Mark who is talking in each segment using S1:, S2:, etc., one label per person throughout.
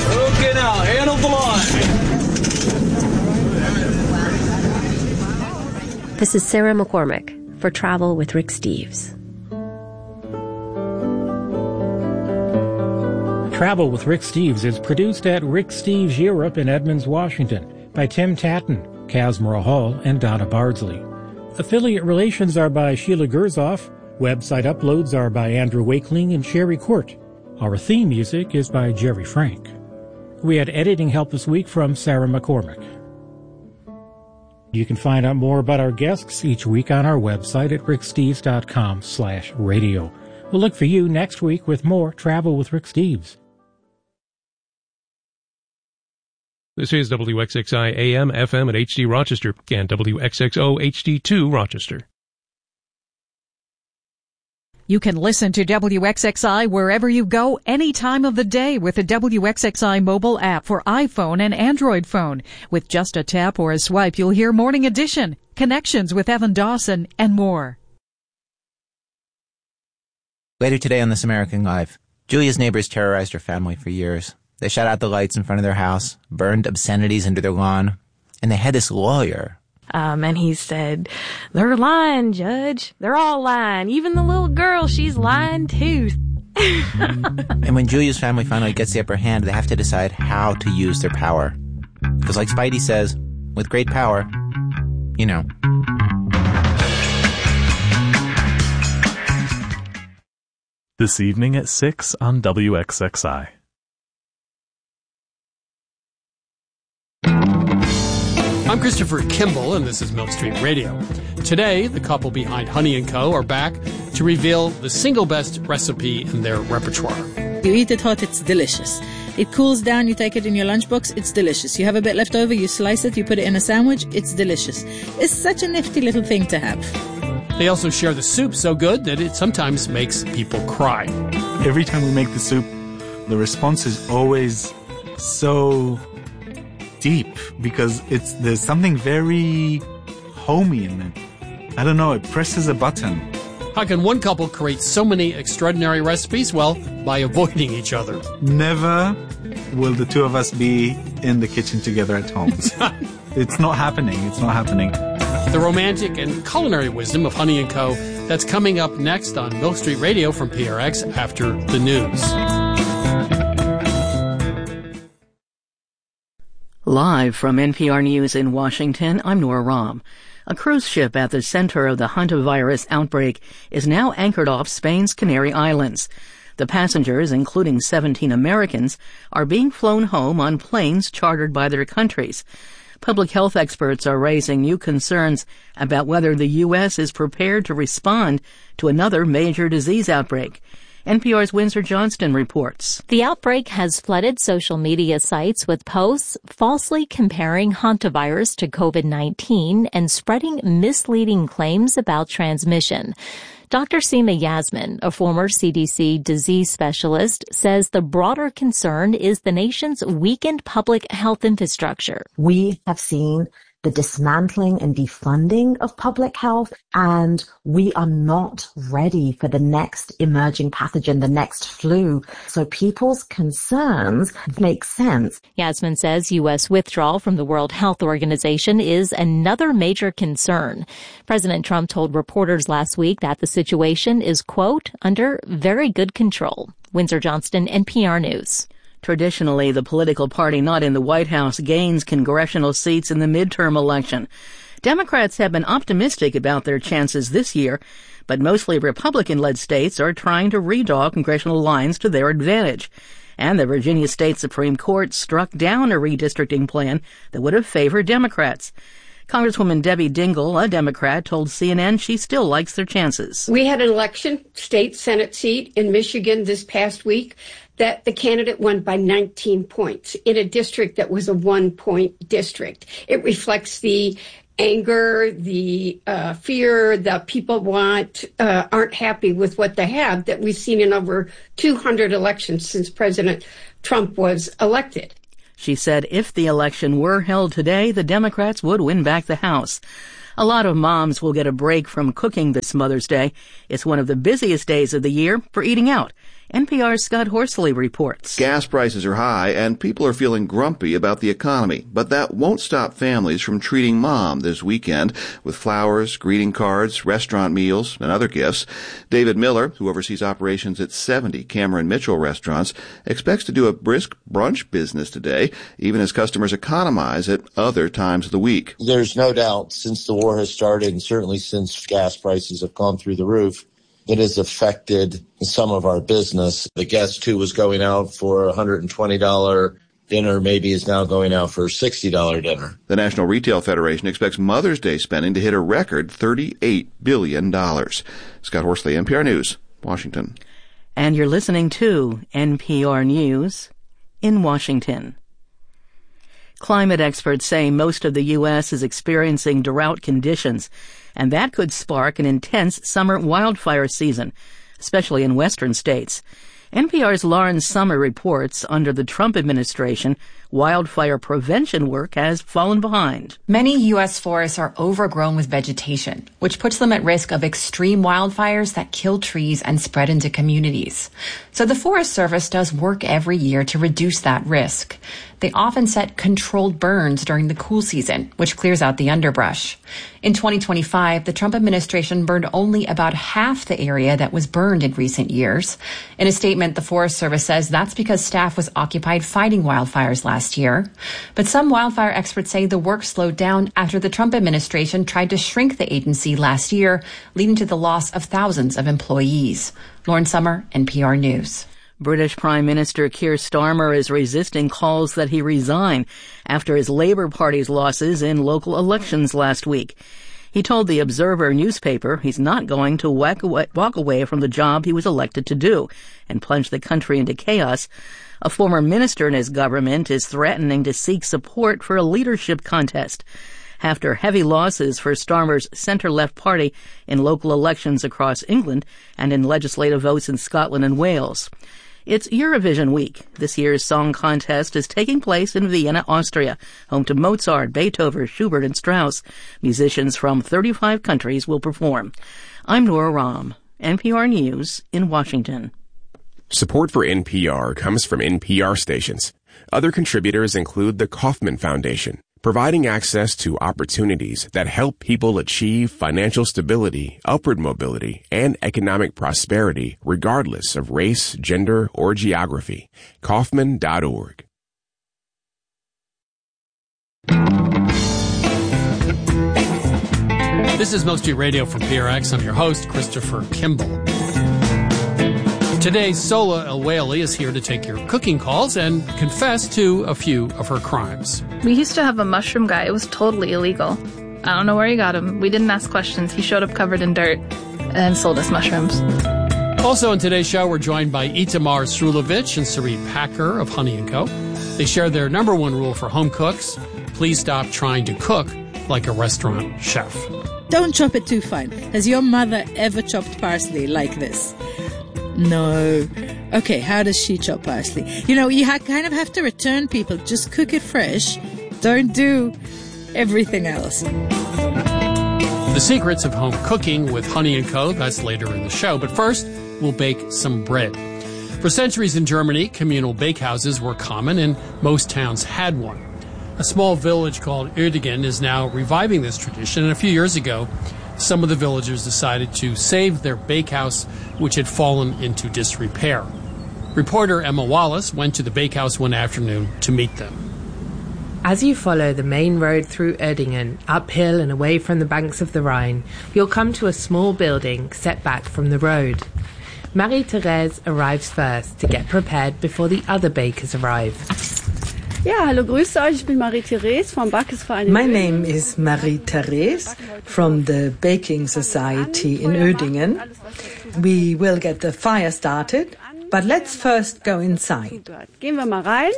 S1: Okay, now, handle the line.
S2: This is Sarah McCormick for Travel with Rick Steves.
S3: Travel with Rick Steves is produced at Rick Steves Europe in Edmonds, Washington by Tim Tatton, Casmara Hall, and Donna Bardsley. Affiliate relations are by Sheila Gerzoff. Website uploads are by Andrew Wakeling and Sherry Court. Our theme music is by Jerry Frank. We had editing help this week from Sarah McCormick. You can find out more about our guests each week on our website at ricksteves.com/radio. We'll look for you next week with more Travel with Rick Steves.
S4: This is WXXI AM, FM at HD Rochester and WXXO HD2 Rochester.
S5: You can listen to WXXI wherever you go any time of the day with the WXXI mobile app for iPhone and Android phone. With just a tap or a swipe, you'll hear Morning Edition, Connections with Evan Dawson, and more.
S6: Later today on This American Life, Julia's neighbors terrorized her family for years. They shut out the lights in front of their house, burned obscenities into their lawn, and they had this lawyer.
S7: And he said, "They're lying, Judge. They're all lying. Even the little girl, she's lying too."
S6: And when Julia's family finally gets the upper hand, they have to decide how to use their power. Because like Spidey says, with great power, you know.
S8: This evening at 6 on WXXI.
S9: I'm Christopher Kimball, and this is Milk Street Radio. Today, the couple behind Honey & Co. are back to reveal the single best recipe in their repertoire.
S10: You eat it hot, it's delicious. It cools down, you take it in your lunchbox, it's delicious. You have a bit left over, you slice it, you put it in a sandwich, it's delicious. It's such a nifty little thing to have.
S9: They also share the soup so good that it sometimes makes people cry.
S11: Every time we make the soup, the response is always so deep because there's something very homey in it. I don't know, it presses a button.
S9: How can one couple create so many extraordinary recipes? Well, by avoiding each other.
S11: Never will the two of us be in the kitchen together at home. It's not happening. It's not happening.
S9: The romantic and culinary wisdom of Honey & Co. That's coming up next on Milk Street Radio from PRX after the news.
S12: Live from NPR News in Washington, I'm Nora Rahm. A cruise ship at the center of the hantavirus outbreak is now anchored off Spain's Canary Islands. The passengers, including 17 Americans, are being flown home on planes chartered by their countries. Public health experts are raising new concerns about whether the U.S. is prepared to respond to another major disease outbreak. NPR's Windsor Johnston reports.
S13: The outbreak has flooded social media sites with posts falsely comparing hantavirus to COVID-19 and spreading misleading claims about transmission. Dr. Seema Yasmin, a former CDC disease specialist, says the broader concern is the nation's weakened public health infrastructure.
S14: We have seen the dismantling and defunding of public health, and we are not ready for the next emerging pathogen, the next flu. So people's concerns make sense.
S13: Yasmin says U.S. withdrawal from the World Health Organization is another major concern. President Trump told reporters last week that the situation is, quote, under very good control. Windsor Johnston, NPR News.
S12: Traditionally, the political party not in the White House gains congressional seats in the midterm election. Democrats have been optimistic about their chances this year, but mostly Republican-led states are trying to redraw congressional lines to their advantage. And the Virginia State Supreme Court struck down a redistricting plan that would have favored Democrats. Congresswoman Debbie Dingell, a Democrat, told CNN she still likes their chances.
S15: We had an election, state Senate seat in Michigan this past week, that the candidate won by 19 points in a district that was a 1-point district. It reflects the anger, the fear that people aren't happy with what they have that we've seen in over 200 elections since President Trump was elected.
S12: She said if the election were held today, the Democrats would win back the House. A lot of moms will get a break from cooking this Mother's Day. It's one of the busiest days of the year for eating out. NPR's Scott Horsley reports.
S16: Gas prices are high and people are feeling grumpy about the economy, but that won't stop families from treating Mom this weekend with flowers, greeting cards, restaurant meals, and other gifts. David Miller, who oversees operations at 70 Cameron Mitchell restaurants, expects to do a brisk brunch business today, even as customers economize at other times of the week.
S17: There's no doubt since the war has started, and certainly since gas prices have gone through the roof, it has affected some of our business. The guest who was going out for a $120 dinner maybe is now going out for a $60 dinner.
S16: The National Retail Federation expects Mother's Day spending to hit a record $38 billion. Scott Horsley, NPR News, Washington.
S12: And you're listening to NPR News in Washington. Climate experts say most of the U.S. is experiencing drought conditions, and that could spark an intense summer wildfire season, especially in western states. NPR's Lauren Summer reports under the Trump administration, wildfire prevention work has fallen behind.
S18: Many U.S. forests are overgrown with vegetation, which puts them at risk of extreme wildfires that kill trees and spread into communities. So the Forest Service does work every year to reduce that risk. They often set controlled burns during the cool season, which clears out the underbrush. In 2025, the Trump administration burned only about half the area that was burned in recent years. In a statement, the Forest Service says that's because staff was occupied fighting wildfires last year. But some wildfire experts say the work slowed down after the Trump administration tried to shrink the agency last year, leading to the loss of thousands of employees. Lauren Summer, NPR News.
S12: British Prime Minister Keir Starmer is resisting calls that he resign after his Labour Party's losses in local elections last week. He told the Observer newspaper he's not going to walk away from the job he was elected to do and plunge the country into chaos. A former minister in his government is threatening to seek support for a leadership contest after heavy losses for Starmer's centre-left party in local elections across England and in legislative votes in Scotland and Wales. It's Eurovision week. This year's song contest is taking place in Vienna, Austria, home to Mozart, Beethoven, Schubert, and Strauss. Musicians from 35 countries will perform. I'm Nora Rahm, NPR News in Washington.
S19: Support for NPR comes from NPR stations. Other contributors include the Kauffman Foundation, providing access to opportunities that help people achieve financial stability, upward mobility, and economic prosperity regardless of race, gender, or geography. Kauffman.org.
S9: This is Milk Street Radio from PRX. I'm your host, Christopher Kimball. Today, Sola El-Whaley is here to take your cooking calls and confess to a few of her crimes.
S20: We used to have a mushroom guy. It was totally illegal. I don't know where he got him. We didn't ask questions. He showed up covered in dirt and sold us mushrooms.
S9: Also on today's show, we're joined by Itamar Srulovich and Sarit Packer of Honey & Co. They share their number one rule for home cooks: please stop trying to cook like a restaurant chef.
S10: Don't chop it too fine. Has your mother ever chopped parsley like this? No. Okay, how does she chop parsley? You know, you kind of have to return people. Just cook it fresh. Don't do everything else.
S9: The secrets of home cooking with Honey & Co. That's later in the show. But first, we'll bake some bread. For centuries in Germany, communal bakehouses were common, and most towns had one. A small village called Uerdingen is now reviving this tradition, and a few years ago, some of the villagers decided to save their bakehouse, which had fallen into disrepair. Reporter Emma Wallace went to the bakehouse one afternoon to meet them.
S21: As you follow the main road through Uerdingen, uphill and away from the banks of the Rhine, you'll come to a small building set back from the road. Marie-Therese arrives first to get prepared before the other bakers arrive.
S22: Ja, hallo, grüße euch. Ich bin Marie-Therese vom Backesverein.
S23: My name is Marie-Therese from the Baking Society in Uerdingen. We will get the fire started, but let's first go inside.
S22: Gehen wir mal rein.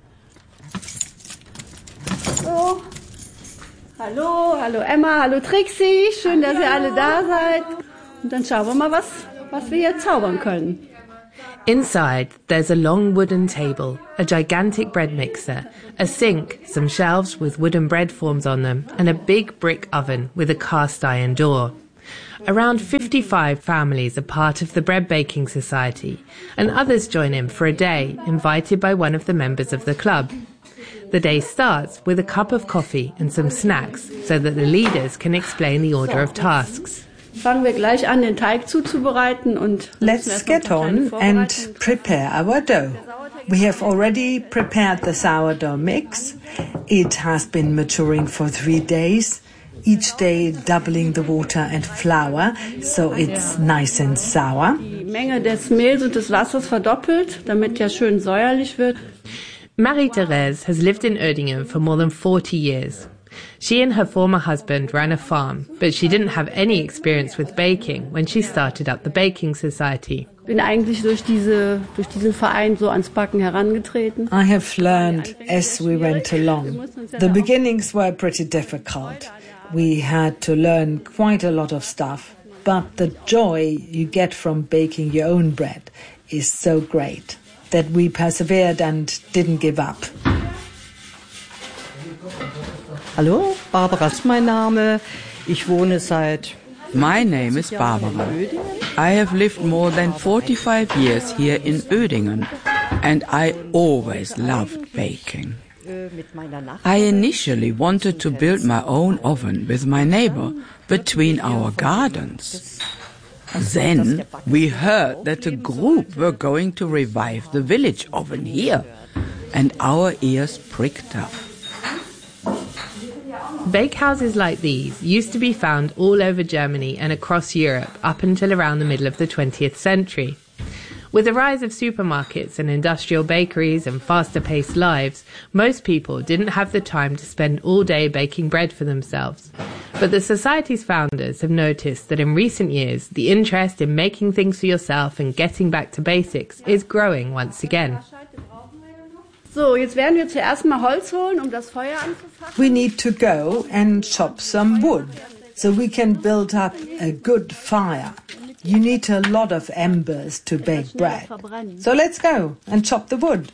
S22: So. Hallo Emma, hallo Trixie. Schön, dass ihr alle da seid. Und dann schauen wir mal, was wir hier zaubern können.
S21: Inside, there's a long wooden table, a gigantic bread mixer, a sink, some shelves with wooden bread forms on them, and a big brick oven with a cast iron door. Around 55 families are part of the Bread Baking Society, and others join in for a day, invited by one of the members of the club. The day starts with a cup of coffee and some snacks, so that the leaders can explain the order of tasks.
S23: Let's get on and prepare our dough. We have already prepared the sourdough mix. It has been maturing for 3 days, each day doubling the water and flour, so it's nice and sour.
S21: Marie-Thérèse has lived in Uerdingen for more than 40 years. She and her former husband ran a farm, but she didn't have any experience with baking when she started up the Baking Society.
S23: I have learned as we went along. The beginnings were pretty difficult. We had to learn quite a lot of stuff, but the joy you get from baking your own bread is so great that we persevered and didn't give up.
S1: Hallo, Barbara ist mein Name. Ich wohne seit...
S2: My name is Barbara. I have lived more than 45 years here in Uerdingen, and I always loved baking. I initially wanted to build my own oven with my neighbor between our gardens. Then we heard that a group were going to revive the village oven here, and our ears pricked up.
S21: Bakehouses like these used to be found all over Germany and across Europe up until around the middle of the 20th century. With the rise of supermarkets and industrial bakeries and faster-paced lives, most people didn't have the time to spend all day baking bread for themselves. But the Society's founders have noticed that in recent years, the interest in making things for yourself and getting back to basics is growing once again.
S23: We need to go and chop some wood so we can build up a good fire. You need a lot of embers to bake bread. So let's go and chop the wood.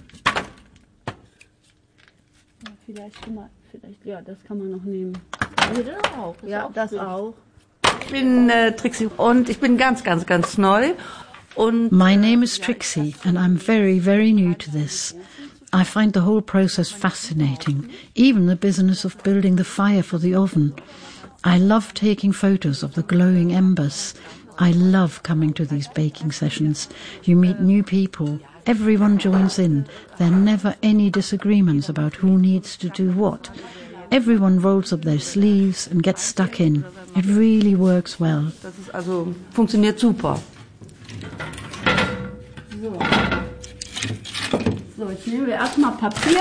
S22: Ja, das kann man noch nehmen. Ja, das auch. Ich bin Trixie und ich bin ganz neu.
S3: My name is Trixie and I'm very, very new to this. I find the whole process fascinating, even the business of building the fire for the oven. I love taking photos of the glowing embers. I love coming to these baking sessions. You meet new people. Everyone joins in. There are never any disagreements about who needs to do what. Everyone rolls up their sleeves and gets stuck in. It really works well.
S22: Das ist also funktioniert super. So, jetzt nehmen wir erstmal Papier.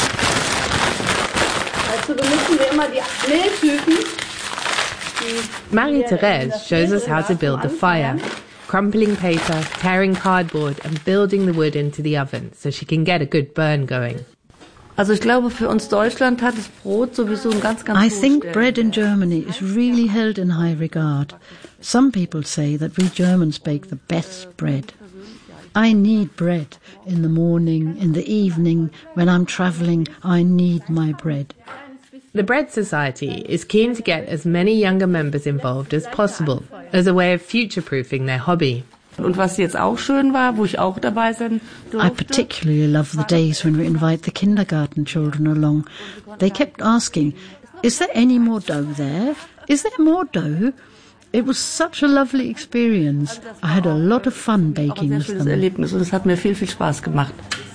S22: Dazu benutzen wir immer die Mehltüten.
S21: Marie-Thérèse shows us how to build the fire, crumpling paper, tearing cardboard and building the wood into the oven so she can get a good burn going.
S22: Also ich glaube, für uns Deutschland hat das Brot sowieso ein ganz
S3: I think bread in Germany is really held in high regard. Some people say that we Germans bake the best bread. I need bread in the morning, in the evening, when I'm travelling, I need my bread.
S21: The Bread Society is keen to get as many younger members involved as possible, as a way of future-proofing their hobby.
S22: Und was jetzt auch schön war, wo ich auch dabei sein durfte.
S3: I particularly love the days when we invite the kindergarten children along. They kept asking, is there any more dough there? Is there more dough? It was such a lovely experience. I had a lot of fun baking with them.
S22: Erlebnis und es hat mir viel Spaß gemacht.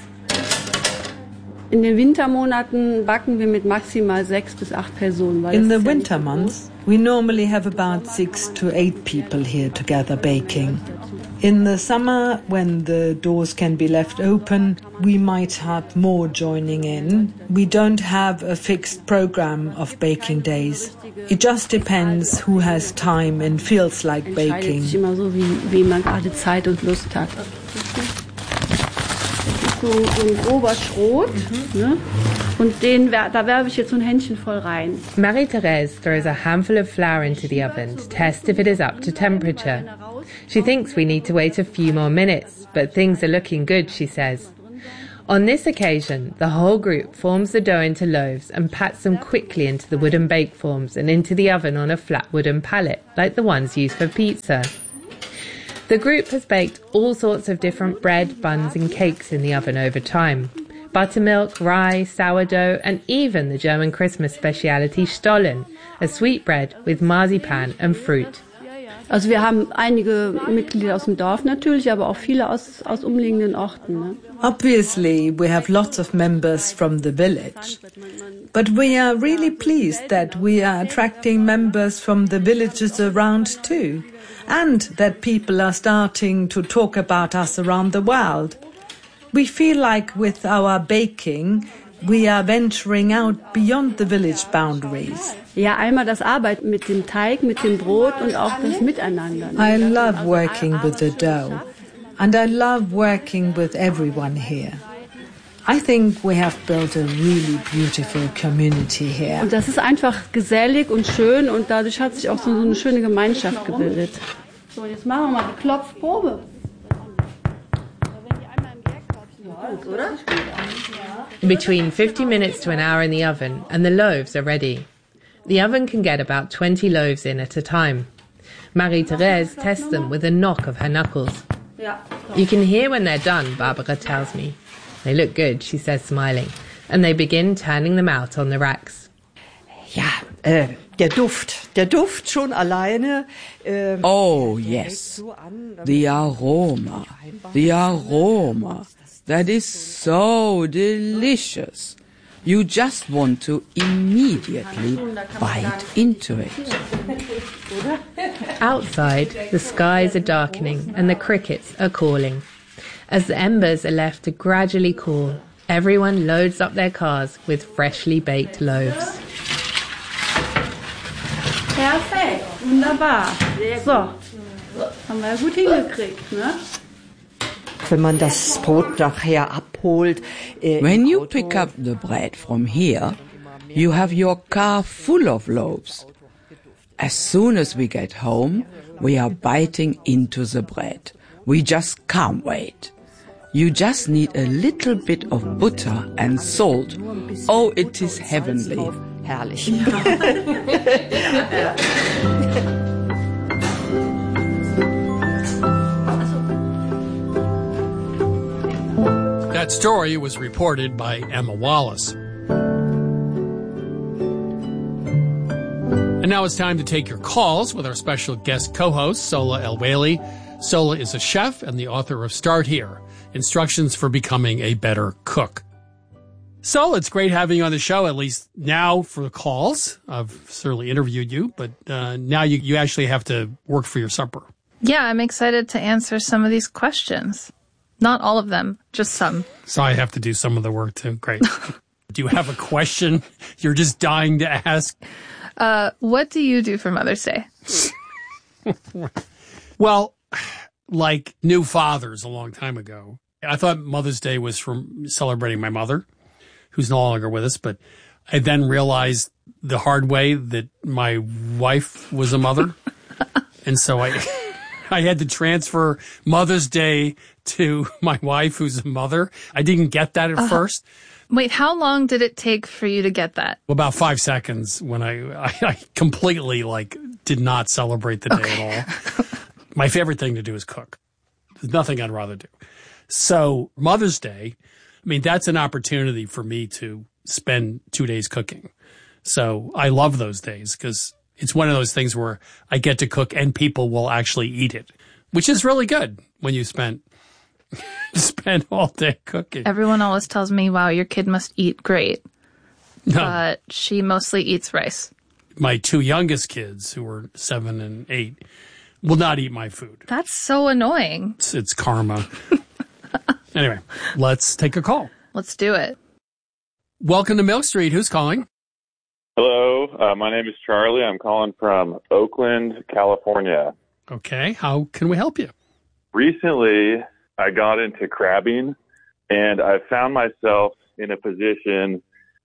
S22: In den Wintermonaten backen wir mit maximal 6 bis 8 Personen.
S23: In the winter months, we normally have about 6 to 8 people here together baking. In the summer, when the doors can be left open, we might have more joining in. We don't have a fixed program of baking days. It just depends who has time and feels like baking.
S22: Sich immer so, wie man gerade Zeit und Lust hat. So ein grober Schrot, ne? Und da werfe ich jetzt so ein Händchen voll rein.
S21: Marie-Therese throws a handful of flour into the oven to test if it is up to temperature. She thinks we need to wait a few more minutes, but things are looking good, she says. On this occasion, the whole group forms the dough into loaves and pats them quickly into the wooden bake forms and into the oven on a flat wooden pallet, like the ones used for pizza. The group has baked all sorts of different bread, buns and cakes in the oven over time. Buttermilk, rye, sourdough and even the German Christmas speciality Stollen, a sweetbread with marzipan and fruit.
S22: Also wir haben einige Mitglieder aus dem Dorf natürlich, aber auch viele aus umliegenden Orten. Ne?
S23: Obviously, we have lots of members from the village. But we are really pleased that we are attracting members from the villages around too, and that people are starting to talk about us around the world. We feel like with our baking, we are venturing out beyond the village boundaries.
S22: Ja, einmal das Arbeiten mit dem Teig, mit dem Brot und auch das Miteinander.
S23: I love working with the dough, and I love working with everyone here. I think we have built a really beautiful community here.
S22: Und das ist einfach gesellig und schön und dadurch hat sich auch so eine schöne Gemeinschaft gebildet. So, jetzt machen wir mal die Klopfprobe.
S21: Between 50 minutes to an hour in the oven and the loaves are ready. The oven can get about 20 loaves in at a time. Marie-Therese tests them with a knock of her knuckles. You can hear when they're done, Barbara tells me. They look good, she says, smiling, and they begin turning them out on the racks.
S1: Ja, der Duft schon alleine.
S2: Oh, yes. The aroma. That is so delicious. You just want to immediately bite into it.
S21: Outside, the skies are darkening and the crickets are calling. As the embers are left to gradually cool, everyone loads up their cars with freshly baked loaves.
S22: Perfekt, wunderbar. So, haben wir gut hingekriegt, ne?
S1: Wenn man das Brot nachher abholt.
S2: When you pick up the bread from here, you have your car full of loaves. As soon as we get home, we are biting into the bread. We just can't wait. You just need a little bit of butter and salt. Oh, it is heavenly.
S1: Herrlich.
S9: That story was reported by Emma Wallace. And now it's time to take your calls with our special guest co-host, Sola El-Waylly. Sola is a chef and the author of Start Here, Instructions for Becoming a Better Cook. Sola, it's great having you on the show, at least now for the calls. I've certainly interviewed you, but now you actually have to work for your supper.
S20: Yeah, I'm excited to answer some of these questions. Not all of them, just some.
S9: So I have to do some of the work too. Great. Do you have a question you're just dying to ask?
S20: What do you do for Mother's Day?
S9: Well, like new fathers a long time ago, I thought Mother's Day was from celebrating my mother, who's no longer with us, but I then realized the hard way that my wife was a mother. And so I had to transfer Mother's Day to my wife, who's a mother. I didn't get that at first.
S20: Wait, how long did it take for you to get that?
S9: About 5 seconds when I completely did not celebrate the day at all. My favorite thing to do is cook. There's nothing I'd rather do. So Mother's Day, I mean, that's an opportunity for me to spend 2 days cooking. So I love those days because it's one of those things where I get to cook and people will actually eat it, which is really good when you spend all day cooking.
S20: Everyone always tells me, wow, your kid must eat great.
S9: No.
S20: But she mostly eats rice.
S9: My 2 youngest kids, who are 7 and 8, will not eat my food.
S20: That's so annoying.
S9: It's karma. Anyway, let's take a call.
S20: Let's do it.
S9: Welcome to Milk Street. Who's calling?
S4: Hello, my name is Charlie. I'm calling from Oakland, California.
S9: Okay, how can we help you?
S4: Recently, I got into crabbing, and I found myself in a position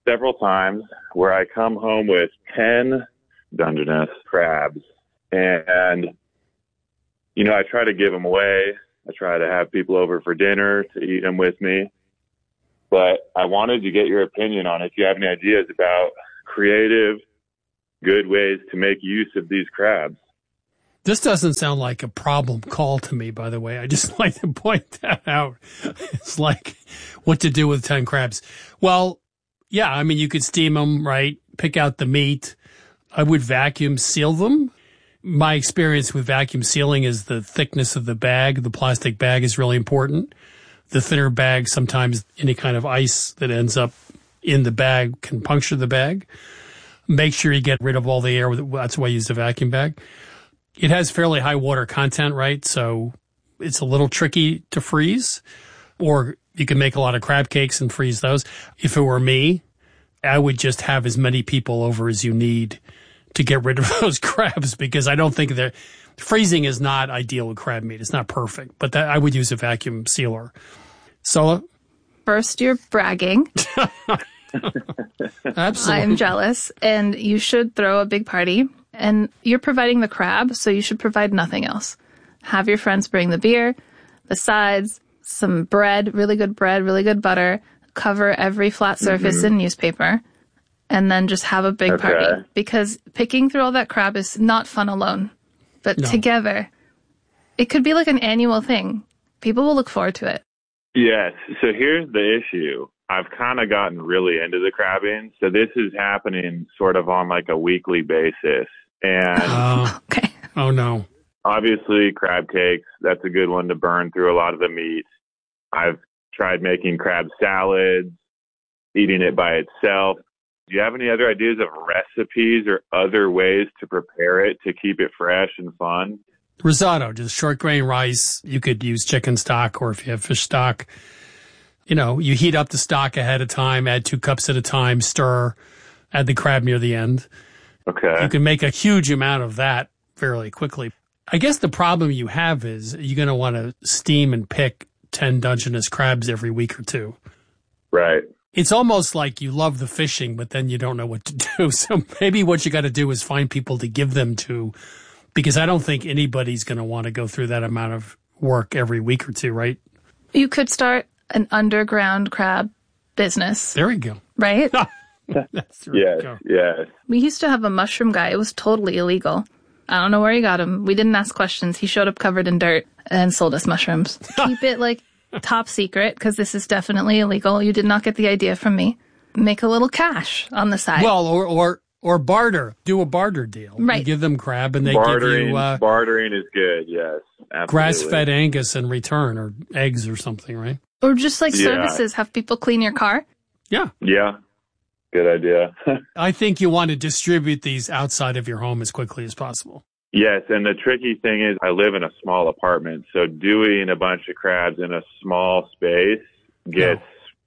S4: several times where I come home with 10 Dungeness crabs, and, you know, I try to give them away. I try to have people over for dinner to eat them with me. But I wanted to get your opinion on if you have any ideas about creative, good ways to make use of these crabs.
S9: This doesn't sound like a problem call to me, by the way. I just like to point that out. It's like what to do with 10 crabs. Well, yeah, I mean, you could steam them, right? Pick out the meat. I would vacuum seal them. My experience with vacuum sealing is the thickness of the bag. The plastic bag is really important. The thinner bag, sometimes any kind of ice that ends up in the bag can puncture the bag. Make sure you get rid of all the air. That's why I use the vacuum bag. It has fairly high water content, right? So it's a little tricky to freeze. Or you can make a lot of crab cakes and freeze those. If it were me, I would just have as many people over as you need to get rid of those crabs, because I don't think freezing is not ideal with crab meat. It's not perfect, but I would use a vacuum sealer. Sola?
S20: First, you're bragging.
S9: Absolutely.
S20: I'm jealous, and you should throw a big party. And you're providing the crab, so you should provide nothing else. Have your friends bring the beer, the sides, some bread, really good butter, cover every flat surface in newspaper, and then just have a big party. Because picking through all that crab is not fun alone. But together, it could be like an annual thing. People will look forward to it.
S4: Yes. So here's the issue. I've kind of gotten really into the crabbing. So this is happening sort of on like a weekly basis. And
S20: okay.
S9: Oh, no.
S4: Obviously, crab cakes, that's a good one to burn through a lot of the meat. I've tried making crab salads, eating it by itself. Do you have any other ideas of recipes or other ways to prepare it to keep it fresh and fun?
S9: Risotto, just short grain rice. You could use chicken stock, or if you have fish stock, you know, you heat up the stock ahead of time, add 2 cups at a time, stir, add the crab near the end.
S4: Okay.
S9: You can make a huge amount of that fairly quickly. I guess the problem you have is you're going to want to steam and pick 10 Dungeness crabs every week or two.
S4: Right.
S9: It's almost like you love the fishing, but then you don't know what to do. So maybe what you got to do is find people to give them to, because I don't think anybody's going to want to go through that amount of work every week or two, right?
S20: You could start an underground crab business.
S9: There we go.
S20: Right?
S9: That's right.
S4: Yes.
S20: We used to have a mushroom guy. It was totally illegal. I don't know where he got him. We didn't ask questions. He showed up covered in dirt and sold us mushrooms. Keep it like top secret, because this is definitely illegal. You did not get the idea from me. Make a little cash on the side.
S9: Well, or barter. Do a barter deal.
S20: Right.
S9: You give them crab and they
S4: Bartering,
S9: give you
S4: bartering is good, yes. Absolutely.
S9: Grass-fed Angus in return, or eggs or something, right?
S20: Or just like services, have people clean your car.
S9: Yeah.
S4: Yeah. Good idea.
S9: I think you want to distribute these outside of your home as quickly as possible.
S4: Yes, and the tricky thing is I live in a small apartment, so doing a bunch of crabs in a small space gets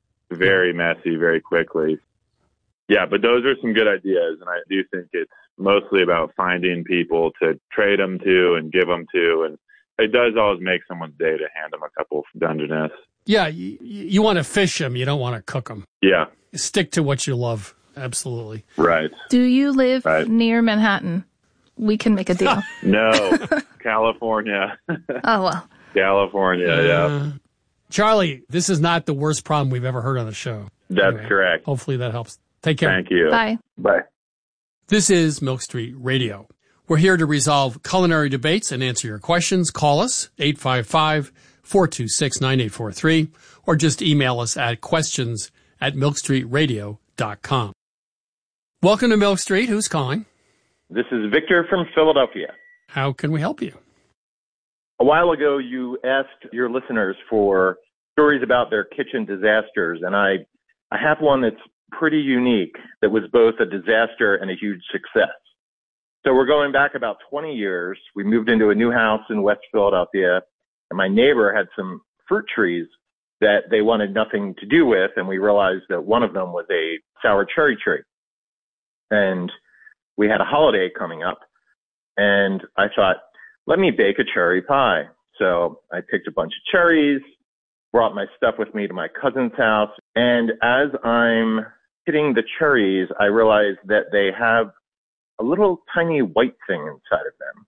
S4: very messy very quickly. Yeah, but those are some good ideas, and I do think it's mostly about finding people to trade them to and give them to, and it does always make someone's day to hand them a couple of Dungeness.
S9: Yeah, you want to fish them, you don't want to cook them.
S4: Yeah.
S9: Stick to what you love, absolutely.
S4: Right.
S20: Do you live near Manhattan? We can make a deal.
S4: No, California.
S20: Oh, well.
S4: California, yeah.
S9: Charlie, this is not the worst problem we've ever heard on the show.
S4: That's correct.
S9: Hopefully that helps. Take care.
S4: Thank you.
S20: Bye.
S4: Bye.
S9: This is Milk Street Radio. We're here to resolve culinary debates and answer your questions. Call us, 855-426-9843, or just email us at questions@milkstreetradio.com. Welcome to Milk Street. Who's calling?
S5: This is Victor from Philadelphia.
S9: How can we help you?
S5: A while ago, you asked your listeners for stories about their kitchen disasters, and I have one that's pretty unique that was both a disaster and a huge success. So we're going back about 20 years. We moved into a new house in West Philadelphia, and my neighbor had some fruit trees that they wanted nothing to do with, and we realized that one of them was a sour cherry tree. And we had a holiday coming up, and I thought, let me bake a cherry pie. So I picked a bunch of cherries, brought my stuff with me to my cousin's house, and as I'm hitting the cherries, I realized that they have a little tiny white thing inside of them.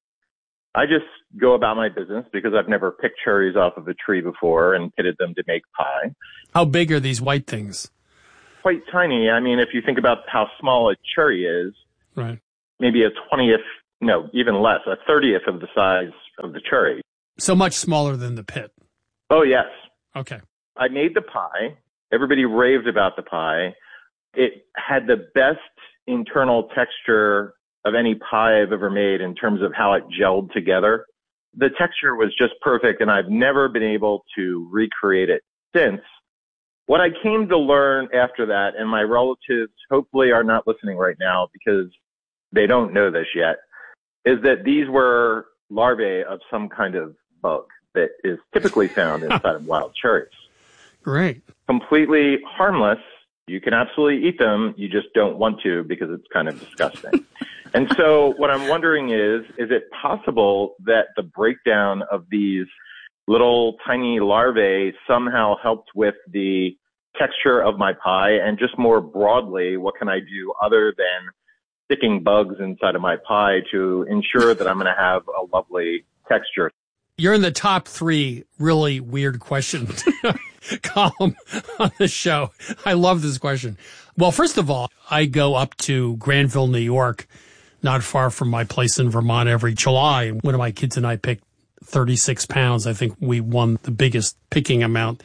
S5: I just go about my business because I've never picked cherries off of a tree before and pitted them to make pie.
S9: How big are these white things?
S5: Quite tiny. I mean, if you think about how small a cherry is,
S9: right,
S5: maybe a 20th, no, even less, a 30th of the size of the cherry.
S9: So much smaller than the pit.
S5: Oh, yes.
S9: Okay.
S5: I made the pie. Everybody raved about the pie. It had the best internal texture of any pie I've ever made in terms of how it gelled together. The texture was just perfect, and I've never been able to recreate it since. What I came to learn after that, and my relatives hopefully are not listening right now because they don't know this yet, is that these were larvae of some kind of bug that is typically found inside of wild cherries.
S9: Great.
S5: Completely harmless. You can absolutely eat them. You just don't want to because it's kind of disgusting. And so what I'm wondering is it possible that the breakdown of these little tiny larvae somehow helped with the texture of my pie? And just more broadly, what can I do other than sticking bugs inside of my pie to ensure that I'm going to have a lovely texture?
S9: You're in the top 3 really weird questions column on the show. I love this question. Well, first of all, I go up to Granville, New York, not far from my place in Vermont, every July. One of my kids and I picked 36 pounds. I think we won the biggest picking amount.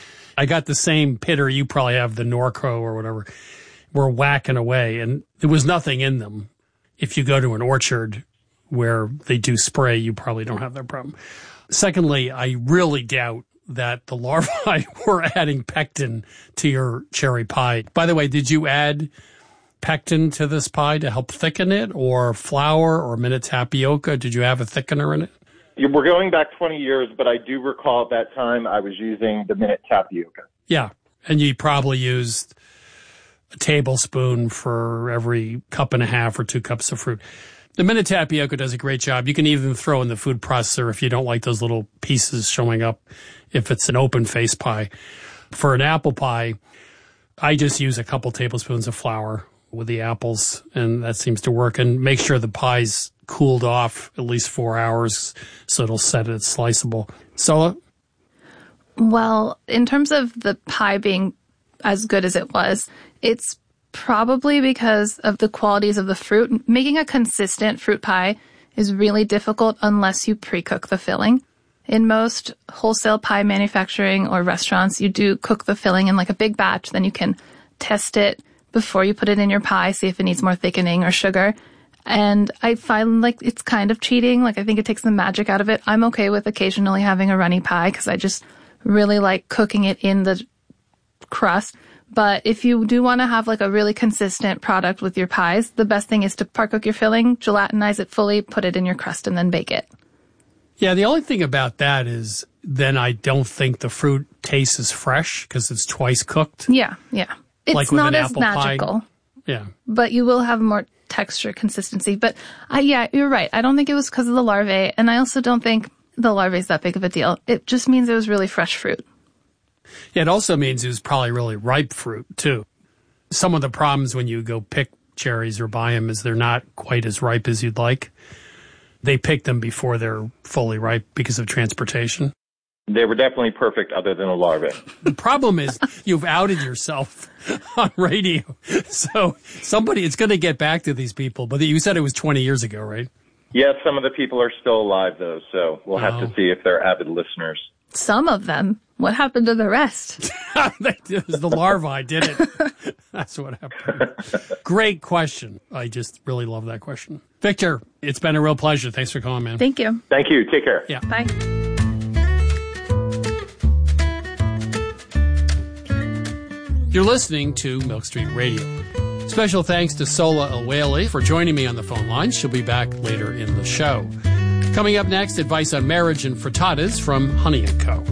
S9: I got the same pitter. You probably have the Norco or whatever. We're whacking away, and there was nothing in them. If you go to an orchard where they do spray, you probably don't have that problem. Secondly, I really doubt that the larvae were adding pectin to your cherry pie. By the way, did you add pectin to this pie to help thicken it, or flour or minute tapioca? Did you have a thickener in it?
S5: We're going back 20 years, but I do recall at that time I was using the minute tapioca.
S9: Yeah, and you probably used a tablespoon for every cup and a half or 2 cups of fruit. The minute tapioca does a great job. You can even throw in the food processor if you don't like those little pieces showing up, if it's an open face pie. For an apple pie, I just use a couple tablespoons of flour with the apples, and that seems to work. And make sure the pie's cooled off at least 4 hours so it'll set it sliceable. Sola?
S20: Well, in terms of the pie being as good as it was, it's probably because of the qualities of the fruit. Making a consistent fruit pie is really difficult unless you pre-cook the filling. In most wholesale pie manufacturing or restaurants, you do cook the filling in like a big batch. Then you can test it before you put it in your pie, see if it needs more thickening or sugar. And I find like it's kind of cheating. Like I think it takes the magic out of it. I'm okay with occasionally having a runny pie because I just really like cooking it in the crust. But if you do want to have like a really consistent product with your pies, the best thing is to par-cook your filling, gelatinize it fully, put it in your crust, and then bake it.
S9: Yeah, the only thing about that is then I don't think the fruit tastes as fresh because it's twice cooked.
S20: Yeah. It's
S9: like
S20: not as magical.
S9: Pie. Yeah.
S20: But you will have more texture, consistency. But yeah, you're right. I don't think it was because of the larvae, and I also don't think the larvae is that big of a deal. It just means it was really fresh fruit.
S9: Yeah, it also means it was probably really ripe fruit, too. Some of the problems when you go pick cherries or buy them is they're not quite as ripe as you'd like. They pick them before they're fully ripe because of transportation.
S5: They were definitely perfect other than the larvae.
S9: The problem is you've outed yourself on radio. So it's going to get back to these people. But you said it was 20 years ago, right?
S5: Yes, some of the people are still alive, though, so we'll have to see if they're avid listeners.
S20: Some of them. What happened to the rest?
S9: It was the larvae did it. That's what happened. Great question. I just really love that question. Victor, it's been a real pleasure. Thanks for calling, man.
S20: Thank you.
S5: Thank you. Take care.
S9: Yeah.
S20: Bye.
S9: You're listening to Milk Street Radio. Special thanks to Sola Alwali for joining me on the phone line. She'll be back later in the show. Coming up next, advice on marriage and frittatas from Honey & Co.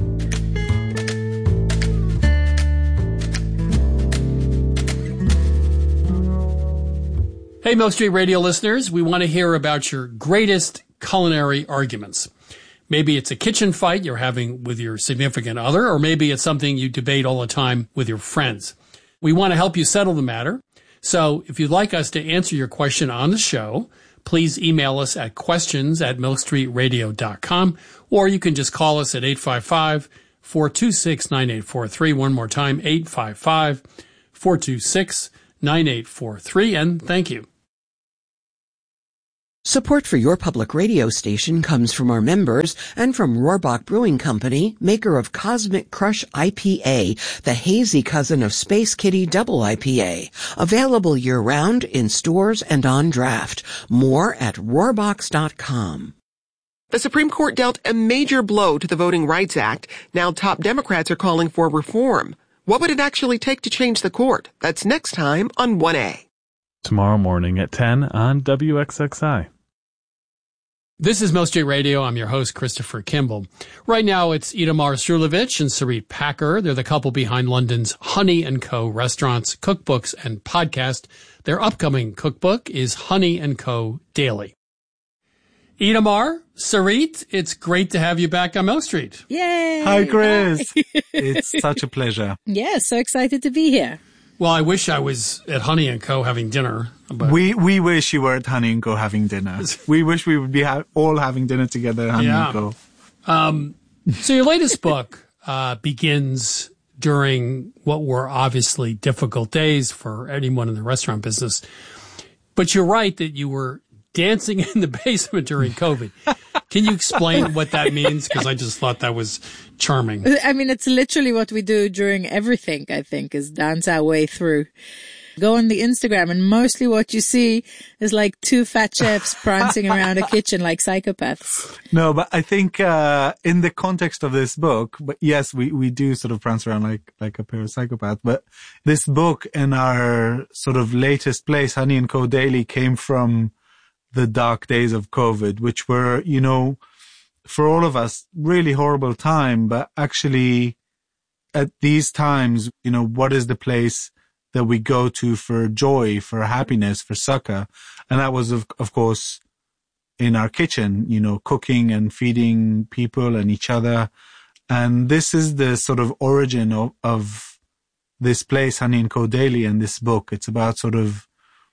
S9: Hey, Milk Street Radio listeners, we want to hear about your greatest culinary arguments. Maybe it's a kitchen fight you're having with your significant other, or maybe it's something you debate all the time with your friends. We want to help you settle the matter. So if you'd like us to answer your question on the show, please email us at questions@milkstreetradio.com, or you can just call us at 855-426-9843. One more time, 855-426-9843, and thank you.
S6: Support for your public radio station comes from our members and from Rohrbach Brewing Company, maker of Cosmic Crush IPA, the hazy cousin of Space Kitty Double IPA. Available year-round in stores and on draft. More at rohrbachs.com.
S7: The Supreme Court dealt a major blow to the Voting Rights Act. Now top Democrats are calling for reform. What would it actually take to change the court? That's next time on 1A.
S11: Tomorrow morning at 10 on WXXI.
S9: This is Milk Street Radio. I'm your host, Christopher Kimball. Right now, it's Itamar Srulovich and Sarit Packer. They're the couple behind London's Honey & Co. restaurants, cookbooks, and podcast. Their upcoming cookbook is Honey & Co. Daily. Itamar, Sarit, it's great to have you back on Milk Street.
S10: Yay!
S11: Hi, Chris. It's such a pleasure.
S10: Yeah, so excited to be here.
S9: Well, I wish I was at Honey & Co. having dinner. But
S11: We wish you were at Honey & Co. having dinner. We wish we would be all having dinner together at Honey & Co.
S9: So your latest book begins during what were obviously difficult days for anyone in the restaurant business. But you're right that you were dancing in the basement during COVID. Can you explain what that means? Because I just thought that was charming.
S10: I mean, it's literally what we do during everything, I think, is dance our way through. Go on the Instagram, and mostly what you see is like two fat chefs prancing around a kitchen like psychopaths.
S11: No, but I think in the context of this book, but yes, we do sort of prance around like a pair of psychopaths. But this book and our sort of latest place, Honey & Co. Daily, came from the dark days of COVID, which were, you know, for all of us, really horrible time. But actually, at these times, you know, what is the place that we go to for joy, for happiness, for succor? And that was, of course, in our kitchen, you know, cooking and feeding people and each other. And this is the sort of origin of this place, Honey & Co. Daily, and this book. It's about sort of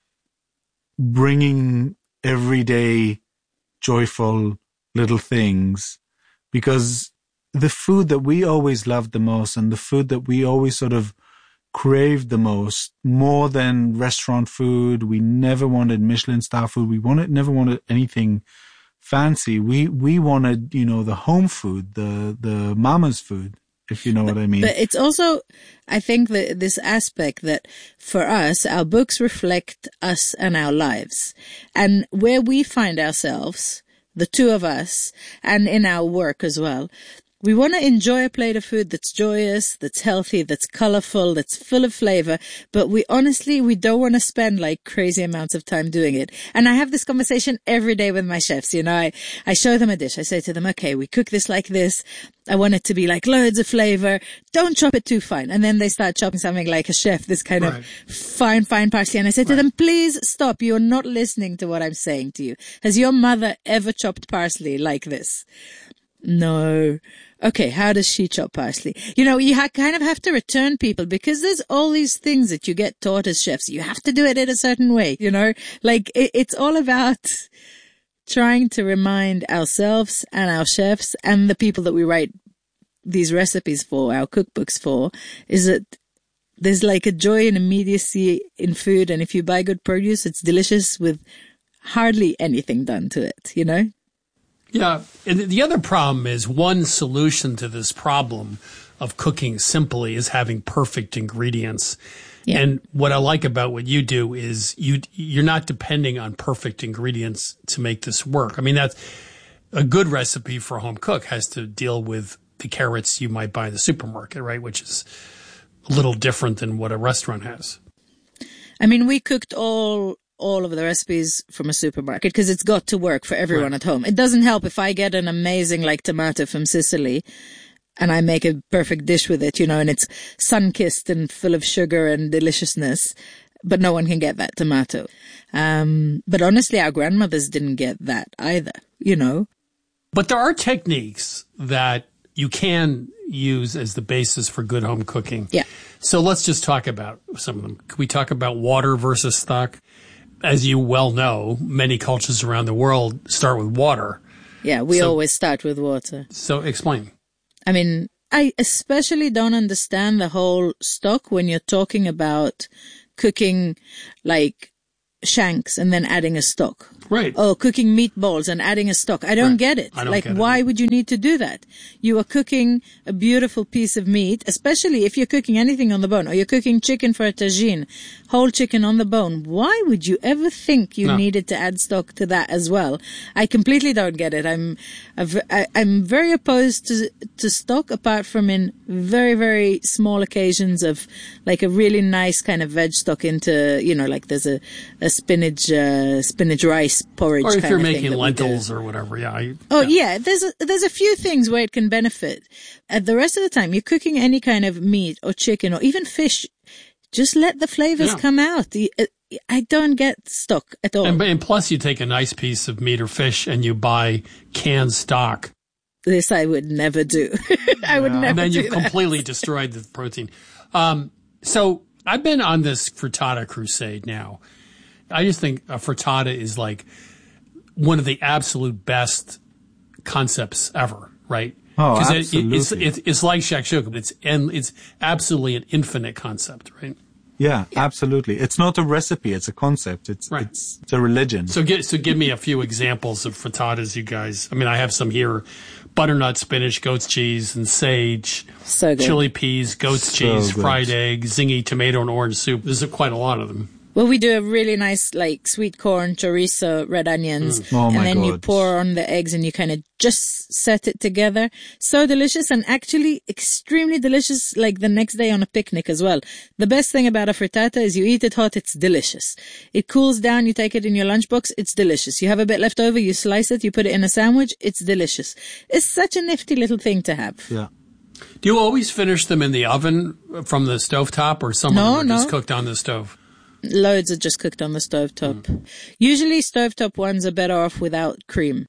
S11: bringing everyday joyful little things, because the food that we always loved the most and the food that we always sort of craved the most, more than restaurant food, we never wanted Michelin star food, never wanted anything fancy. We wanted, you know, the home food, the mama's food, if you know what I mean.
S10: But it's also, I think, that this aspect that for us, our books reflect us and our lives. And where we find ourselves, the two of us, and in our work as well, we want to enjoy a plate of food that's joyous, that's healthy, that's colorful, that's full of flavor, but we don't want to spend like crazy amounts of time doing it. And I have this conversation every day with my chefs. You know, I show them a dish. I say to them, okay, we cook this like this. I want it to be like loads of flavor. Don't chop it too fine. And then they start chopping something like a chef, this kind of fine parsley. And I say to them, please stop. You're not listening to what I'm saying to you. Has your mother ever chopped parsley like this? No. Okay, how does she chop parsley? You know, you kind of have to return people, because there's all these things that you get taught as chefs. You have to do it in a certain way, you know? Like, it's all about trying to remind ourselves and our chefs and the people that we write these recipes for, our cookbooks for, is that there's like a joy and immediacy in food. And if you buy good produce, it's delicious with hardly anything done to it, you know?
S9: Yeah, and the other problem is, one solution to this problem of cooking simply is having perfect ingredients. Yeah. And what I like about what you do is you're not depending on perfect ingredients to make this work. I mean, that's a good recipe for a home cook has to deal with the carrots you might buy in the supermarket, right? Which is a little different than what a restaurant has.
S10: I mean, we cooked all of the recipes from a supermarket because it's got to work for everyone at home. It doesn't help if I get an amazing like tomato from Sicily and I make a perfect dish with it, you know, and it's sun-kissed and full of sugar and deliciousness, but no one can get that tomato. But honestly, our grandmothers didn't get that either, you know.
S9: But there are techniques that you can use as the basis for good home cooking.
S10: Yeah.
S9: So let's just talk about some of them. Can we talk about water versus stock? As you well know, many cultures around the world start with water.
S10: Yeah, we always start with water.
S9: So explain.
S10: I mean, I especially don't understand the whole stock when you're talking about cooking like shanks and then adding a stock.
S9: Right.
S10: Or cooking meatballs and adding a stock. I don't get it.
S9: I don't
S10: like,
S9: get it.
S10: why would you need to do that? You are cooking a beautiful piece of meat, especially if you're cooking anything on the bone, or you're cooking chicken for a tagine, whole chicken on the bone. Why would you ever think you needed to add stock to that as well? I completely don't get it. I'm very opposed to stock, apart from in very, very small occasions of like a really nice kind of veg stock into, like there's a spinach rice porridge,
S9: or if
S10: kind
S9: you're
S10: of
S9: making
S10: thing
S9: lentils or whatever, yeah.
S10: There's a few things where it can benefit. The rest of the time, you're cooking any kind of meat or chicken or even fish. Just let the flavors come out. I don't get stock at all.
S9: And plus, you take a nice piece of meat or fish and you buy canned stock.
S10: This I would never do. I would never do that.
S9: And then you've completely destroyed the protein. So I've been on this frittata crusade now. I just think a frittata is like one of the absolute best concepts ever, right?
S11: Oh,
S9: absolutely.
S11: absolutely.
S9: It's like shakshuka. It's absolutely an infinite concept, right?
S11: Yeah, absolutely. It's not a recipe; it's a concept. It's a religion.
S9: So give me a few examples of frittatas, you guys. I mean, I have some here: butternut, spinach, goat's cheese, and sage.
S10: So good.
S9: Chili peas, goat's cheese,
S11: good.
S9: fried egg, zingy tomato and orange soup. There's quite a lot of them.
S10: Well, we do a really nice, like, sweet corn, chorizo, red onions,
S11: Oh,
S10: and then you pour on the eggs and you kind of just set it together. So delicious, and actually extremely delicious, like the next day on a picnic as well. The best thing about a frittata is you eat it hot, it's delicious. It cools down, you take it in your lunchbox, it's delicious. You have a bit left over, you slice it, you put it in a sandwich, it's delicious. It's such a nifty little thing to have.
S11: Yeah.
S9: Do you always finish them in the oven from the stovetop, or some of them are just cooked on the stove?
S10: Loads are just cooked on the stovetop. Usually stovetop ones are better off without cream.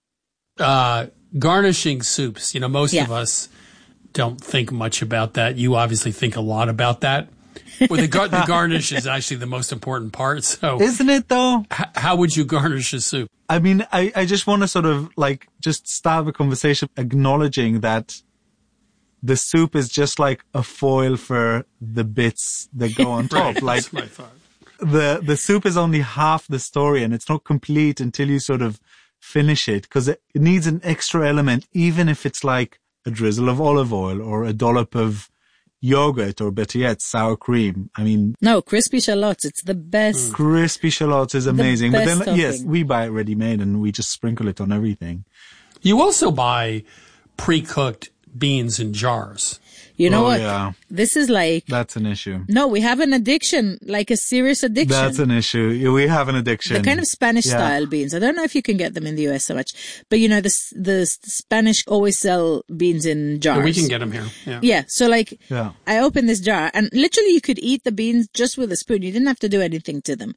S9: Garnishing soups. Most of us don't think much about that. You obviously think a lot about that. Well, the garnish is actually the most important part. So,
S11: isn't it though?
S9: How would you garnish a soup?
S11: I mean, I just want to sort of like just start a conversation acknowledging that the soup is just like a foil for the bits that go on top.
S9: Right,
S11: like
S9: that's my thought.
S11: The soup is only half the story, and it's not complete until you sort of finish it, because it needs an extra element, even if it's like a drizzle of olive oil or a dollop of yogurt, or better yet, sour cream. I mean,
S10: no, crispy shallots. It's the best.
S11: Crispy shallots is amazing. But then,
S10: topping.
S11: yes, we buy it ready-made and we just sprinkle it on everything.
S9: You also buy pre-cooked beans in jars.
S10: You know what?
S11: Yeah.
S10: This is like...
S11: That's an issue.
S10: No, we have an addiction, like a serious addiction.
S11: That's an issue. We have an addiction.
S10: The kind of Spanish-style beans. I don't know if you can get them in the US so much. But, the Spanish always sell beans in jars.
S9: Yeah, we can get them here.
S10: Yeah. So, I opened this jar, and literally you could eat the beans just with a spoon. You didn't have to do anything to them.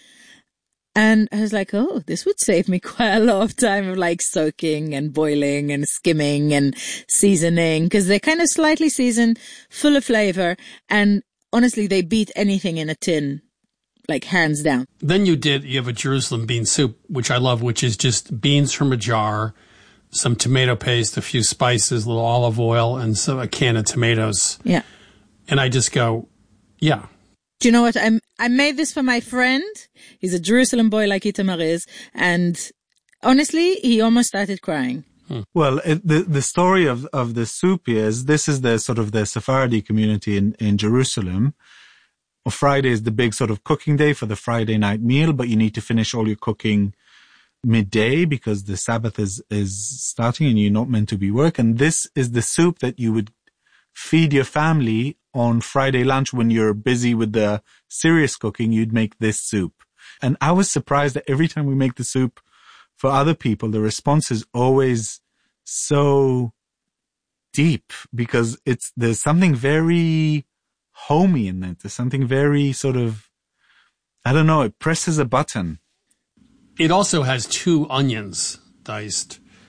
S10: And I was like, oh, this would save me quite a lot of time of like soaking and boiling and skimming and seasoning, because they're kind of slightly seasoned, full of flavor. And honestly, they beat anything in a tin, like hands down.
S9: Then you have a Jerusalem bean soup, which I love, which is just beans from a jar, some tomato paste, a few spices, a little olive oil, and a can of tomatoes.
S10: Yeah.
S9: And I just go, yeah.
S10: Do you know what? I made this for my friend. He's a Jerusalem boy like Itamar is. And honestly, he almost started crying.
S11: Well, the story of the soup is, this is the sort of the Sephardi community in Jerusalem. Friday is the big sort of cooking day for the Friday night meal, but you need to finish all your cooking midday because the Sabbath is starting and you're not meant to be working. And this is the soup that you would feed your family on Friday lunch when you're busy with the serious cooking. You'd make this soup. And I was surprised that every time we make the soup for other people, the response is always so deep, because there's something very homey in it. There's something very sort of, I don't know, it presses a button.
S9: It also has 2 onions diced,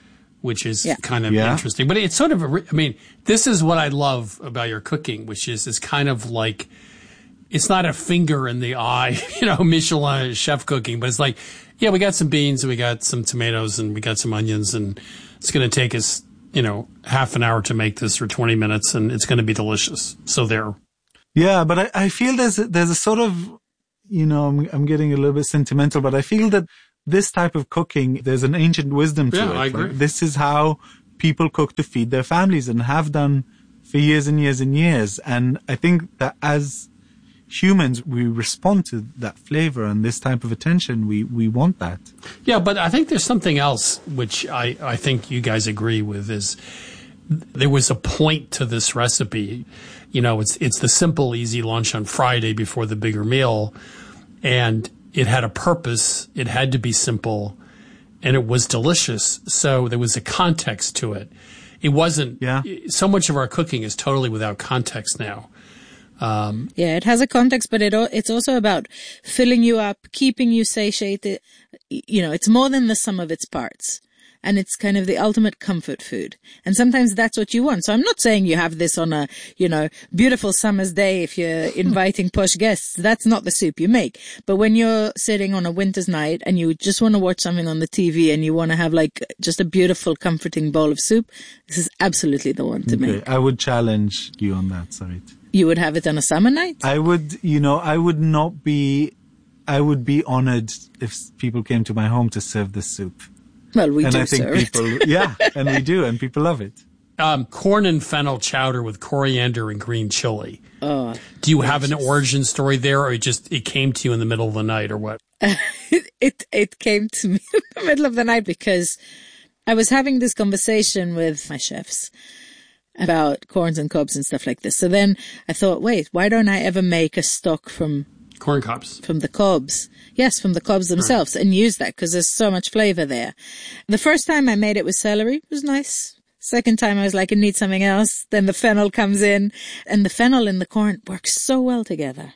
S9: which is kind of interesting. But it's sort of, this is what I love about your cooking, which is it's kind of like, it's not a finger in the eye, Michelin chef cooking, but it's like, we got some beans and we got some tomatoes and we got some onions and it's going to take us, half an hour to make this or 20 minutes and it's going to be delicious. So there.
S11: Yeah, but I feel there's a sort of, I'm getting a little bit sentimental, but I feel that this type of cooking, there's an ancient wisdom to it.
S9: I agree.
S11: Like, this is how people cook to feed their families and have done for years and years and years. And I think that as humans, we respond to that flavor and this type of attention. We want that.
S9: Yeah, but I think there's something else which I think you guys agree with is there was a point to this recipe. It's the simple, easy lunch on Friday before the bigger meal. And it had a purpose. It had to be simple. And it was delicious. So there was a context to it. It wasn't so much of our cooking is totally without context now.
S10: It has a context, but it's also about filling you up, keeping you satiated. It's more than the sum of its parts. And it's kind of the ultimate comfort food. And sometimes that's what you want. So I'm not saying you have this on a, beautiful summer's day if you're inviting posh guests. That's not the soup you make. But when you're sitting on a winter's night and you just want to watch something on the TV and you want to have just a beautiful, comforting bowl of soup, this is absolutely the one to make.
S11: I would challenge you on that, Sarit.
S10: You would have it on a summer night?
S11: I would be honored if people came to my home to serve this soup.
S10: Well, we do
S11: I think
S10: serve
S11: people, and we do, and people love it.
S9: Corn and fennel chowder with coriander and green chili.
S10: Oh,
S9: do you have an origin story there, or it came to you in the middle of the night, or what?
S10: It came to me in the middle of the night because I was having this conversation with my chefs about corns and cobs and stuff like this. So then I thought, wait, why don't I ever make a stock from
S9: corn cobs?
S10: From the cobs. Yes, from the cobs themselves, and use that because there's so much flavor there. The first time I made it with celery, it was nice. Second time I was like, it needs something else. Then the fennel comes in, and the fennel and the corn work so well together.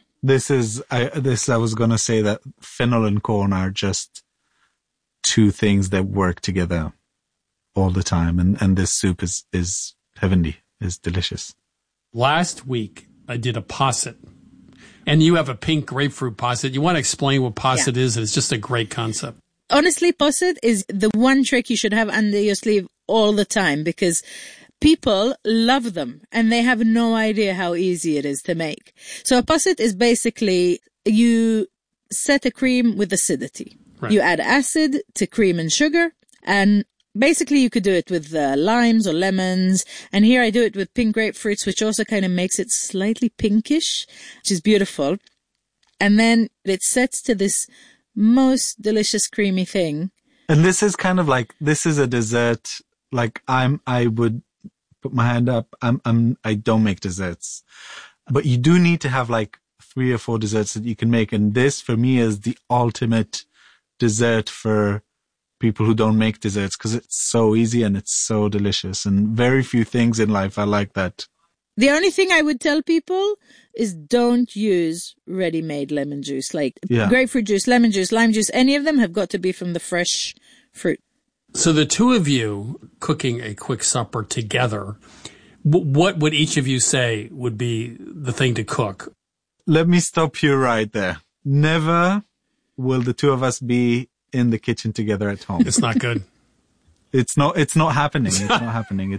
S11: I was going to say that fennel and corn are just two things that work together all the time. And this soup is heavenly, is delicious.
S9: Last week, I did a posset. And you have a pink grapefruit posset. You want to explain what posset is? It's just a great concept.
S10: Honestly, posset is the one trick you should have under your sleeve all the time because people love them and they have no idea how easy it is to make. So a posset is basically you set a cream with acidity. Right. You add acid to cream and sugar, and basically you could do it with limes or lemons. And here I do it with pink grapefruits, which also kind of makes it slightly pinkish, which is beautiful. And then it sets to this most delicious creamy thing.
S11: And this is kind of like, this is a dessert. Like I would put my hand up. I don't make desserts, but you do need to have like 3 or 4 desserts that you can make. And this for me is the ultimate dessert for people who don't make desserts because it's so easy and it's so delicious, and very few things in life are like that.
S10: The only thing I would tell people is don't use ready-made lemon juice, like grapefruit juice, lemon juice, lime juice. Any of them have got to be from the fresh fruit.
S9: So the two of you cooking a quick supper together, what would each of you say would be the thing to cook?
S11: Let me stop you right there. Never will the two of us be in the kitchen together at home.
S9: It's not good.
S11: It's not happening. It's not happening.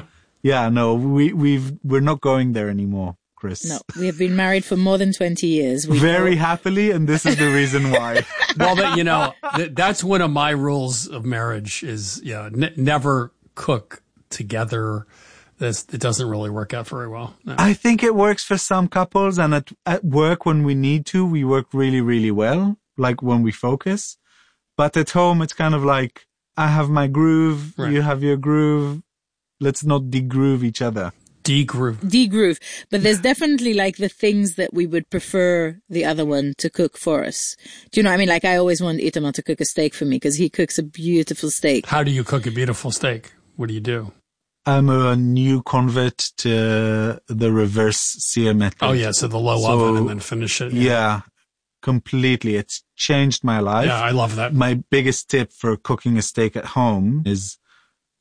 S11: We're not going there anymore, Chris.
S10: No, we have been married for more than 20 years.
S11: Very happily, and this is the reason why.
S9: Well, but that's one of my rules of marriage is, never cook together. It doesn't really work out very well. No.
S11: I think it works for some couples, and at work when we need to, we work really, really well, like when we focus. But at home, it's kind of like, I have my groove, right. You have your groove. Let's not degroove each other.
S9: Degroove.
S10: But there's definitely like the things that we would prefer the other one to cook for us. Do you know what I mean? Like I always want Itamar to cook a steak for me because he cooks a beautiful steak.
S9: How do you cook a beautiful steak? What do you do?
S11: I'm a new convert to the reverse sear method.
S9: Oh, yeah. So the low oven and then finish it.
S11: Yeah. Completely. It's changed my life.
S9: Yeah, I love that.
S11: My biggest tip for cooking a steak at home is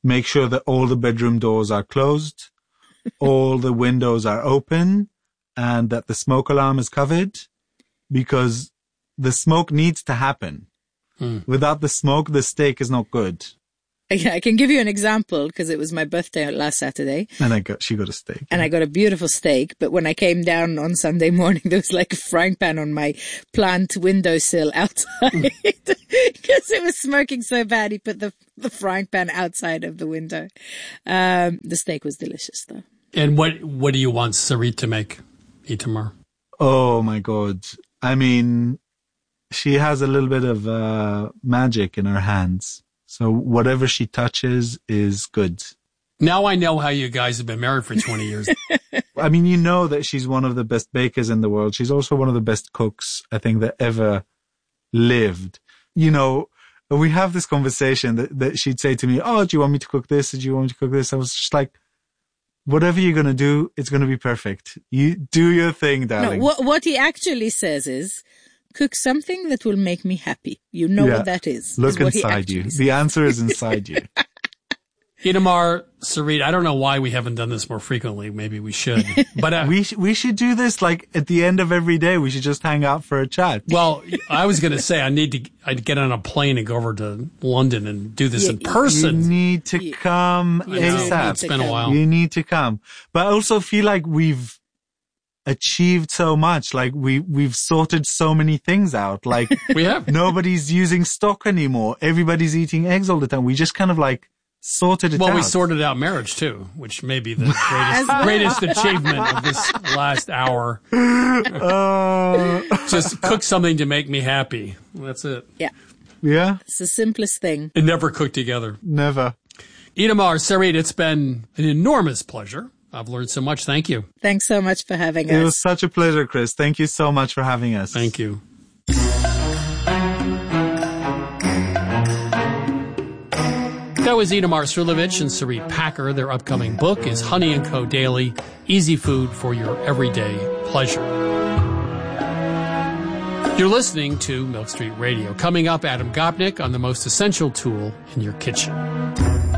S11: make sure that all the bedroom doors are closed, all the windows are open, and that the smoke alarm is covered, because the smoke needs to happen. Without the smoke, the steak is not good.
S10: I can give you an example, because it was my birthday last Saturday.
S11: And she got a steak.
S10: And I got a beautiful steak, but when I came down on Sunday morning, there was like a frying pan on my plant windowsill outside. Because it was smoking so bad, he put the frying pan outside of the window. The steak was delicious, though.
S9: And what do you want Sarit to make, Itamar?
S11: Oh, my God. I mean, she has a little bit of magic in her hands. So whatever she touches is good.
S9: Now I know how you guys have been married for 20 years.
S11: I mean, you know that she's one of the best bakers in the world. She's also one of the best cooks, I think, that ever lived. You know, we have this conversation that she'd say to me, oh, do you want me to cook this? Do you want me to cook this? I was just like, whatever you're going to do, it's going to be perfect. You do your thing, darling.
S10: No, what he actually says is, cook something that will make me happy. You know what that is.
S11: Look inside you.
S10: Says.
S11: The answer is inside you.
S9: Itamar, Sarit, I don't know why we haven't done this more frequently. Maybe we should. But
S11: we should do this like at the end of every day. We should just hang out for a chat.
S9: Well, I was going to say I'd get on a plane and go over to London and do this in person.
S11: You need to come ASAP.
S9: It's been a while.
S11: You need to come. But I also feel like we've achieved so much. Like we've sorted so many things out. Like
S9: we have.
S11: Nobody's using stock anymore. Everybody's eating eggs all the time. We just kind of like sorted it out.
S9: Well, we sorted out marriage too, which may be the greatest achievement of this last hour. Just cook something to make me happy. That's it.
S10: Yeah.
S11: Yeah.
S10: It's the simplest thing.
S9: And never cook together.
S11: Never.
S9: Itamar, Sarit, it's been an enormous pleasure. I've learned so much. Thank you.
S10: Thanks so much for having us.
S11: It was such a pleasure, Chris. Thank you so much for having us.
S9: Thank you. That was Itamar Srulovich and Sarit Packer. Their upcoming book is Honey & Co. Daily, Easy Food for Your Everyday Pleasure. You're listening to Milk Street Radio. Coming up, Adam Gopnik on the most essential tool in your kitchen.